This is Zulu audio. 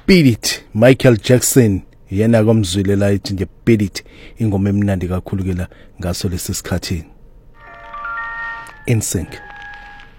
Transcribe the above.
Beat It Michael Jackson yena komzwile la ithi nje Beat It ingoma emnandi kakhulu ke la ngaso lesi sikhathi. In sync.